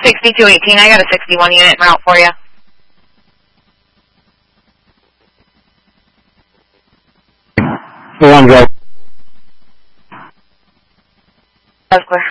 6218, I got a 61 unit route for you. The one go. That's clear.